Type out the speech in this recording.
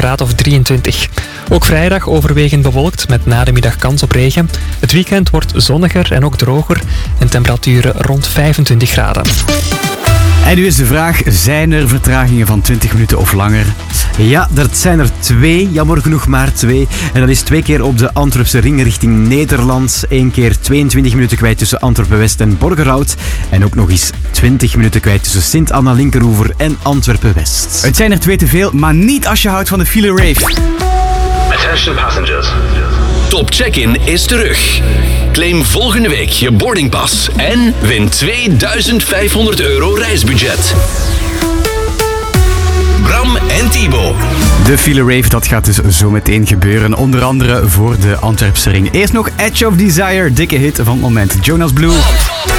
graad of 23. Ook vrijdag overwegend bewolkt met na de middag kans op regen. Het weekend wordt zonniger en ook droger en temperaturen rond 25 graden. En nu is de vraag, zijn er vertragingen van 20 minuten of langer? Ja, dat zijn er 2. Jammer genoeg maar 2. En dat is 2 keer op de Antwerpse ring richting Nederland. 1 keer 22 minuten kwijt tussen Antwerpen-West en Borgerhout. En ook nog eens 20 minuten kwijt tussen Sint-Anna-Linkeroever en Antwerpen-West. Het zijn er 2 te veel, maar niet als je houdt van de file rave. Attention passengers. Top Check-in is terug. Claim volgende week je boardingpas en win €2500 reisbudget. Bram en Thibaut. De file rave, dat gaat dus zo meteen gebeuren. Onder andere voor de Antwerpse ring. Eerst nog Edge of Desire, dikke hit van het moment. Jonas Blue.